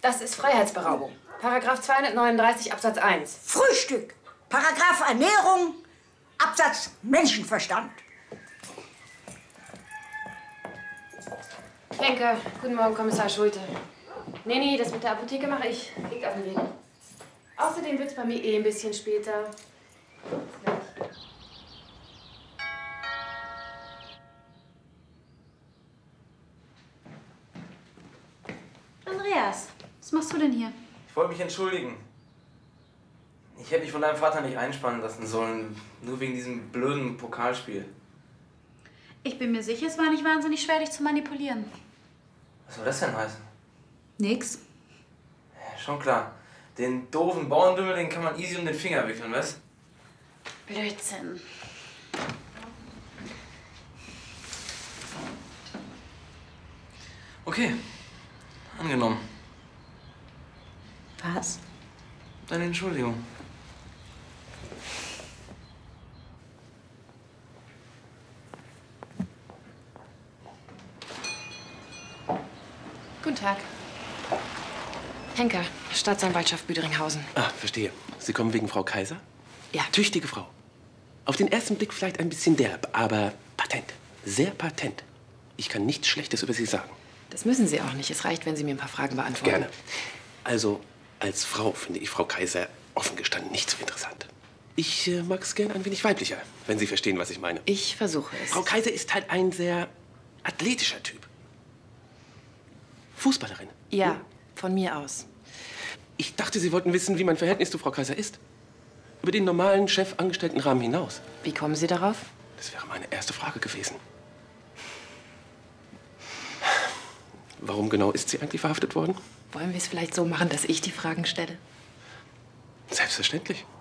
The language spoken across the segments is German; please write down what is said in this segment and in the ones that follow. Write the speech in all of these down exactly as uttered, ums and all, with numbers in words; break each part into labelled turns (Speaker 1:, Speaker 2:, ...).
Speaker 1: Das ist Freiheitsberaubung. Paragraph zweihundertneununddreißig Absatz eins.
Speaker 2: Frühstück. Paragraph Ernährung. Absatz Menschenverstand.
Speaker 1: Henke, guten Morgen, Kommissar Schulte. Nee, nee, das mit der Apotheke mache ich. Liegt auf dem Weg. Außerdem wird's bei mir eh ein bisschen später.
Speaker 3: Andreas, was machst du denn hier?
Speaker 4: Ich wollte mich entschuldigen. Ich hätte mich von deinem Vater nicht einspannen lassen sollen, nur wegen diesem blöden Pokalspiel.
Speaker 3: Ich bin mir sicher, es war nicht wahnsinnig schwer, dich zu manipulieren.
Speaker 4: Was soll das denn heißen?
Speaker 3: Nix.
Speaker 4: Ja, schon klar. Den doofen Bauerndümmel, den kann man easy um den Finger wickeln, was?
Speaker 3: Blödsinn.
Speaker 4: Okay, angenommen.
Speaker 3: Was?
Speaker 4: Deine Entschuldigung.
Speaker 1: Guten Tag. Henker, Staatsanwaltschaft Büderinghausen.
Speaker 5: Ah, verstehe. Sie kommen wegen Frau Kaiser?
Speaker 1: Ja.
Speaker 5: Tüchtige Frau. Auf den ersten Blick vielleicht ein bisschen derb, aber patent. Sehr patent. Ich kann nichts Schlechtes über Sie sagen.
Speaker 1: Das müssen Sie auch nicht. Es reicht, wenn Sie mir ein paar Fragen beantworten.
Speaker 5: Gerne. Also, als Frau finde ich Frau Kaiser offen gestanden nicht so interessant. Ich äh, mag es gern ein wenig weiblicher, wenn Sie verstehen, was ich meine.
Speaker 1: Ich versuche es.
Speaker 5: Frau Kaiser ist halt ein sehr athletischer Typ. Fußballerin.
Speaker 1: Ja, von mir aus.
Speaker 5: Ich dachte, Sie wollten wissen, wie mein Verhältnis zu Frau Kaiser ist. Über den normalen Chefangestelltenrahmen hinaus.
Speaker 1: Wie kommen Sie darauf?
Speaker 5: Das wäre meine erste Frage gewesen. Warum genau ist sie eigentlich verhaftet worden?
Speaker 1: Wollen wir es vielleicht so machen, dass ich die Fragen stelle?
Speaker 5: Selbstverständlich.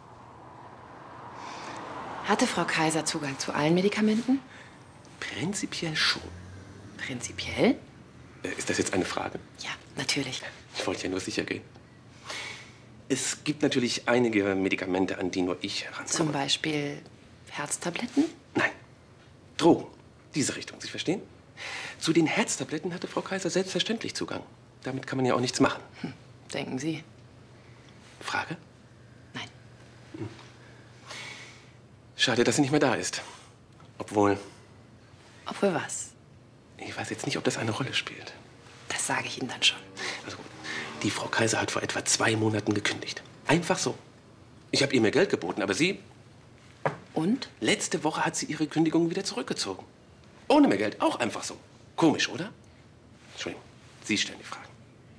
Speaker 1: Hatte Frau Kaiser Zugang zu allen Medikamenten?
Speaker 5: Prinzipiell schon.
Speaker 1: Prinzipiell?
Speaker 5: Äh, Ist das jetzt eine Frage?
Speaker 1: Ja, natürlich.
Speaker 5: Ich wollte ja nur sicher gehen. Es gibt natürlich einige Medikamente, an die nur ich herankomme.
Speaker 1: Zum Beispiel Herztabletten?
Speaker 5: Nein. Drogen. Diese Richtung, Sie verstehen? Zu den Herztabletten hatte Frau Kaiser selbstverständlich Zugang. Damit kann man ja auch nichts machen.
Speaker 1: Hm, denken Sie?
Speaker 5: Frage?
Speaker 1: Nein.
Speaker 5: Hm. Schade, dass sie nicht mehr da ist. Obwohl...
Speaker 1: Obwohl was?
Speaker 5: Ich weiß jetzt nicht, ob das eine Rolle spielt.
Speaker 1: Das sage ich Ihnen dann schon.
Speaker 5: Also gut. Die Frau Kaiser hat vor etwa zwei Monaten gekündigt. Einfach so. Ich habe ihr mehr Geld geboten, aber sie...
Speaker 1: Und?
Speaker 5: Letzte Woche hat sie ihre Kündigung wieder zurückgezogen. Ohne mehr Geld, auch einfach so. Komisch, oder? Entschuldigung, Sie stellen die Fragen.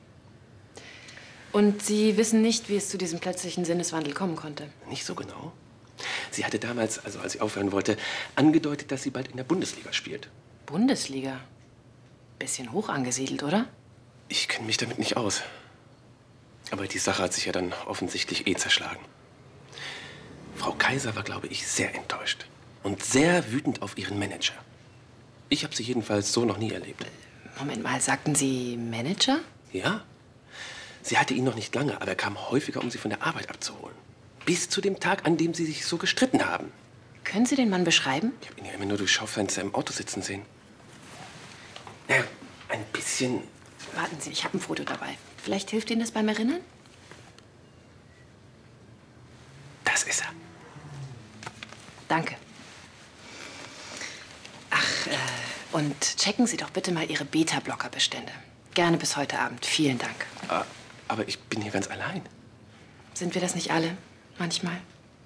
Speaker 1: Und Sie wissen nicht, wie es zu diesem plötzlichen Sinneswandel kommen konnte?
Speaker 5: Nicht so genau. Sie hatte damals, also als sie aufhören wollte, angedeutet, dass sie bald in der Bundesliga spielt.
Speaker 1: Bundesliga? Bisschen hoch angesiedelt, oder?
Speaker 5: Ich kenne mich damit nicht aus. Aber die Sache hat sich ja dann offensichtlich eh zerschlagen. Frau Kaiser war, glaube ich, sehr enttäuscht. Und sehr wütend auf ihren Manager. Ich habe sie jedenfalls so noch nie erlebt.
Speaker 1: Moment mal, sagten Sie Manager?
Speaker 5: Ja. Sie hatte ihn noch nicht lange, aber er kam häufiger, um sie von der Arbeit abzuholen. Bis zu dem Tag, an dem sie sich so gestritten haben.
Speaker 1: Können Sie den Mann beschreiben?
Speaker 5: Ich habe ihn ja immer nur durch Schaufenster im Auto sitzen sehen. Ja, ein bisschen...
Speaker 1: Warten Sie, ich habe ein Foto dabei. Vielleicht hilft Ihnen das beim Erinnern?
Speaker 5: Das ist er.
Speaker 1: Danke. Ach, äh, und checken Sie doch bitte mal Ihre Beta-Blocker-Bestände. Gerne bis heute Abend. Vielen Dank.
Speaker 5: Ah, aber ich bin hier ganz allein.
Speaker 1: Sind wir das nicht alle? Manchmal?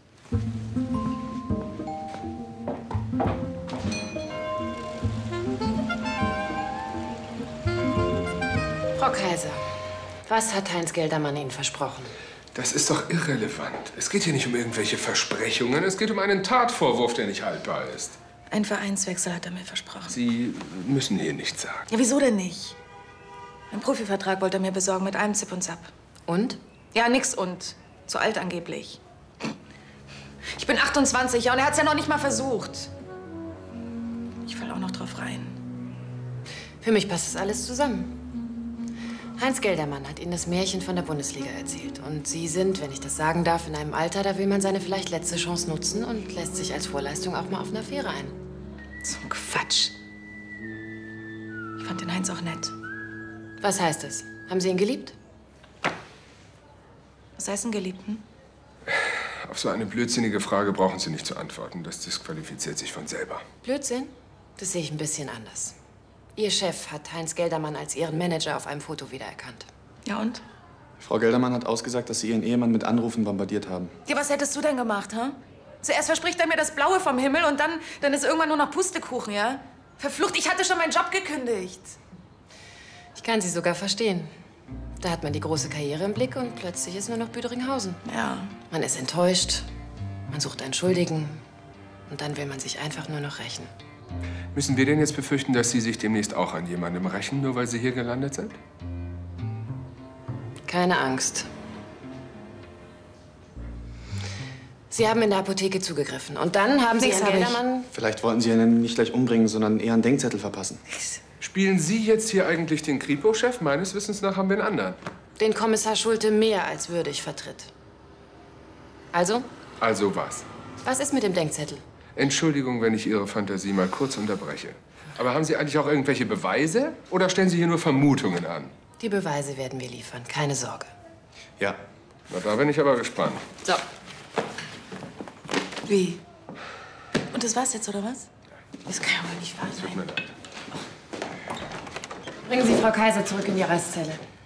Speaker 1: Frau Kaiser, was hat Heinz Geldermann Ihnen versprochen?
Speaker 6: Das ist doch irrelevant. Es geht hier nicht um irgendwelche Versprechungen. Es geht um einen Tatvorwurf, der nicht haltbar ist.
Speaker 7: Ein Vereinswechsel hat er mir versprochen.
Speaker 6: Sie müssen hier nichts sagen.
Speaker 7: Ja, wieso denn nicht? Einen Profivertrag wollte er mir besorgen mit allem Zip und Zap.
Speaker 1: Und?
Speaker 7: Ja, nix und. Zu alt angeblich. Ich bin achtundzwanzig, ja, und er hat's ja noch nicht mal versucht. Ich fall auch noch drauf rein.
Speaker 1: Für mich passt das alles zusammen. Heinz Geldermann hat Ihnen das Märchen von der Bundesliga erzählt. Und Sie sind, wenn ich das sagen darf, in einem Alter, da will man seine vielleicht letzte Chance nutzen und lässt sich als Vorleistung auch mal auf eine Affäre ein.
Speaker 7: So ein Quatsch. Ich fand den Heinz auch nett.
Speaker 1: Was heißt das? Haben Sie ihn geliebt?
Speaker 7: Was heißt denn Geliebten?
Speaker 6: Auf so eine blödsinnige Frage brauchen Sie nicht zu antworten. Das disqualifiziert sich von selber.
Speaker 1: Blödsinn? Das sehe ich ein bisschen anders. Ihr Chef hat Heinz Geldermann als Ihren Manager auf einem Foto wiedererkannt.
Speaker 7: Ja und?
Speaker 8: Frau Geldermann hat ausgesagt, dass Sie Ihren Ehemann mit Anrufen bombardiert haben.
Speaker 7: Ja, was hättest du denn gemacht, hä? Zuerst verspricht er mir das Blaue vom Himmel und dann, dann ist irgendwann nur noch Pustekuchen, ja? Verflucht, ich hatte schon meinen Job gekündigt.
Speaker 1: Ich kann Sie sogar verstehen. Da hat man die große Karriere im Blick und plötzlich ist nur noch Büderinghausen.
Speaker 7: Ja.
Speaker 1: Man ist enttäuscht, man sucht einen Schuldigen und dann will man sich einfach nur noch rächen.
Speaker 6: Müssen wir denn jetzt befürchten, dass Sie sich demnächst auch an jemandem rächen, nur weil Sie hier gelandet sind?
Speaker 1: Keine Angst. Sie haben in der Apotheke zugegriffen und dann haben Sie
Speaker 7: Nix
Speaker 1: Herrn
Speaker 7: hab ich.
Speaker 1: Geldermann...
Speaker 8: Vielleicht wollten Sie ihn nicht gleich umbringen, sondern eher einen Denkzettel verpassen.
Speaker 6: Spielen Sie jetzt hier eigentlich den Kripo-Chef? Meines Wissens nach haben wir einen anderen.
Speaker 1: den Kommissar Schulte mehr als würdig vertritt. Also,
Speaker 6: Also was?
Speaker 1: was ist mit dem Denkzettel?
Speaker 6: Entschuldigung, wenn ich Ihre Fantasie mal kurz unterbreche. Aber haben Sie eigentlich auch irgendwelche Beweise oder stellen Sie hier nur Vermutungen an?
Speaker 1: Die Beweise werden wir liefern, keine Sorge.
Speaker 8: Ja.
Speaker 6: Na, da bin ich aber gespannt.
Speaker 1: So,
Speaker 7: Wie? Und das war's jetzt, oder was? Das kann ja wohl nicht wahr
Speaker 6: Tut mir
Speaker 7: sein.
Speaker 6: leid.
Speaker 1: bringen Sie Frau Kaiser zurück in die Arrestzelle.